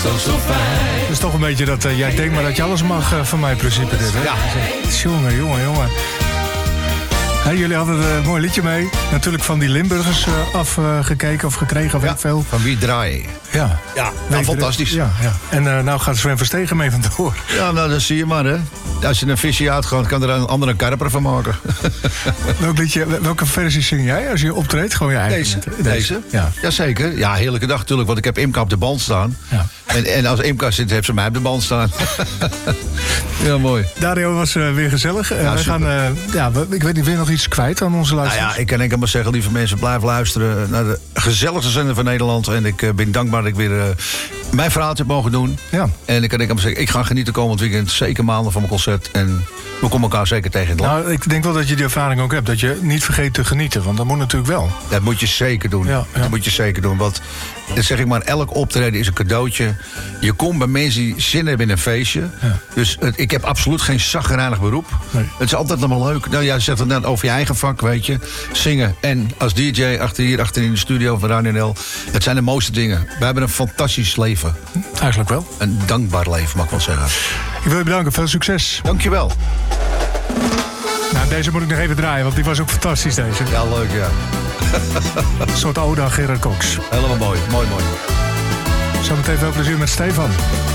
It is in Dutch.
toch zo fijn. Het is toch een beetje dat jij denkt maar dat je alles mag van mij in principe dit, hè? Ja. Jongen. Hey, jullie hadden een mooi liedje mee. Natuurlijk van die Limburgers afgekeken of gekregen, of weet ik veel. Van wie draai? Ja. Ja, nou, fantastisch. Ja. En nou gaat Sven Verstegen mee vandoor. Ja, nou, dat zie je maar, hè. Als je een visje uitgaat, kan er een andere karper van maken. Welke versie zing jij als je optreedt? Gewoon je eigen. Deze? Ja. Jazeker. Ja, heerlijke dag natuurlijk, want ik heb Imka op de band staan. Ja. En als Imka zit, heeft ze mij op de band staan. Ja, mooi. Dario, was weer gezellig. Ja, we gaan, ik weet niet, wil je nog iets kwijt aan onze luisteraars? Nou ja, ik kan enkel maar zeggen, lieve mensen, blijf luisteren naar de gezelligste zender van Nederland. En ik ben dankbaar dat ik weer mijn verhaal heb mogen doen. Ja. En ik kan enkel maar zeggen, ik ga genieten komend weekend. Zeker maandag van mijn concert. En we komen elkaar zeker tegen in het land. Nou, ik denk wel dat je die ervaring ook hebt. Dat je niet vergeet te genieten, want dat moet natuurlijk wel. Dat moet je zeker doen. Ja. Dat moet je zeker doen. Want, dat zeg ik maar, elk optreden is een cadeautje. Je komt bij mensen die zin hebben in een feestje. Ja. Dus ik heb absoluut geen chagrijnig beroep. Nee. Het is altijd nog wel leuk. Nou, jij zegt het net over je eigen vak, weet je. Zingen en als DJ achter in de studio van Radio NL. Het zijn de mooiste dingen. We hebben een fantastisch leven. Eigenlijk wel. Een dankbaar leven, mag ik wel zeggen. Ik wil je bedanken. Veel succes. Dankjewel. Nou, deze moet ik nog even draaien, want die was ook fantastisch, deze. Ja, leuk, ja. Een soort ode aan Gerard Cox. Helemaal mooi. Mooi. Zometeen veel plezier met Stefan.